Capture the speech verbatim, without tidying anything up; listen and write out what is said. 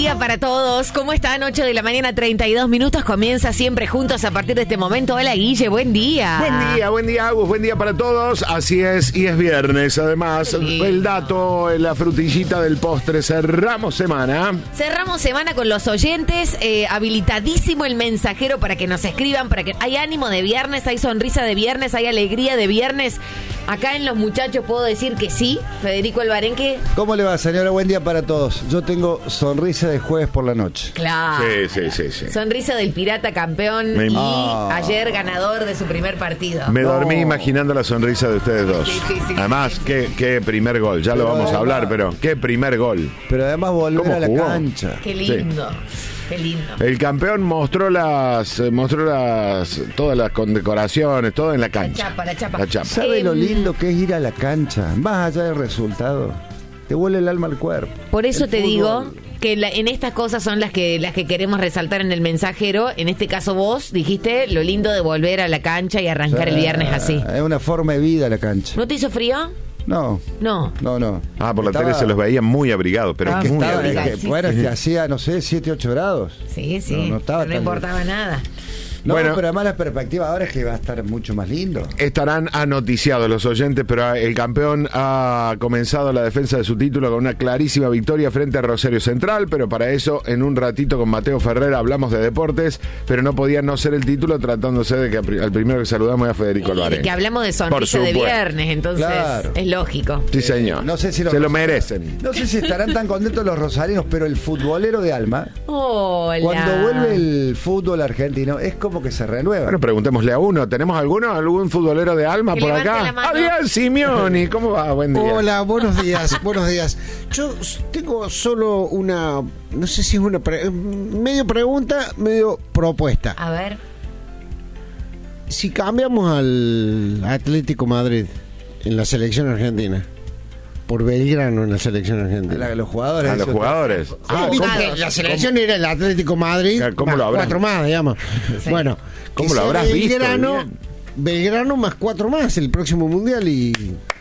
día para todos. ¿Cómo están? ocho de la mañana, treinta y dos minutos. Comienza siempre juntos a partir de este momento. Hola, Guille, buen día. Buen día, buen día, Agus, buen día para todos. Así es, y es viernes. Además, Sí. el dato, la frutillita del postre. Cerramos semana. Cerramos semana con los oyentes. Eh, habilitadísimo el mensajero para que nos escriban. Para que hay ánimo de viernes, hay sonrisa de viernes, hay alegría de viernes. Acá en Los Muchachos puedo decir que sí. Federico Albarenque. ¿Cómo le va, señora? Buen día para todos. Yo tengo sonrisa de jueves por la noche. Claro. Sí, sí, sí, sí. Sonrisa del pirata campeón Me- y Ah. ayer ganador de su primer partido. Me No. dormí imaginando la sonrisa de ustedes dos. Sí, sí, sí, Además, sí, sí. Qué, qué primer gol. Ya lo Pero vamos a hablar, además- pero qué primer gol. Pero además volver ¿Cómo a la jugó? cancha. Qué lindo. Qué lindo. El campeón mostró las, eh, mostró las, todas las condecoraciones, todo en la cancha. chapa, la chapa. La chapa. ¿Sabe Em, lo lindo que es ir a la cancha? Más allá del resultado. Te vuelve el alma al cuerpo. Por eso El te fútbol. digo que la- en estas cosas son las que las que queremos resaltar en el mensajero. En este caso vos dijiste lo lindo de volver a la cancha y arrancar el viernes así. Es una forma de vida la cancha. ¿No te hizo frío? No, No. no, no. Ah, por la Estaba- tele se los veía muy abrigados, pero Ah, es que muy estaba- abrigados. es que, bueno, es que hacía, no sé, siete, ocho grados. Sí, sí. No, No, no estaba tan importaba nada. No, Bueno. pero además la perspectiva ahora es que va a estar mucho más lindo. Estarán anoticiados los oyentes, pero el campeón ha comenzado la defensa de su título con una clarísima victoria frente a Rosario Central, pero para eso en un ratito con Mateo Ferrera hablamos de deportes, pero no podía no ser el título tratándose de que al primero que saludamos es a Federico Y Alvarez. que hablamos de sonrisa de viernes, entonces Claro. es lógico. Sí, señor. No sé si los Se lo rosarinos- merecen. No sé si estarán tan contentos los rosarinos, pero el futbolero de alma, Hola. cuando vuelve el fútbol argentino, es como que se renueva. Bueno, preguntémosle a uno. ¿Tenemos alguno? ¿Algún futbolero de alma Que por levante acá? la mano. Adrián Simeoni, ¿cómo va? Buen día. Hola, buenos días, buenos días. Yo s- tengo solo una, no sé si es una, pre- medio pregunta, medio propuesta. A ver. Si cambiamos al Atlético Madrid en la selección argentina, por Belgrano en la selección A argentina. la- los jugadores. A los eso- jugadores. Ah, viste ¿cómo? que la selección era el Atlético Madrid, ¿Cómo más lo habrán? cuatro más, digamos. Sí. Bueno, ¿Cómo que lo sea habrás visto, Belgrano, bien? Belgrano más cuatro más el próximo mundial y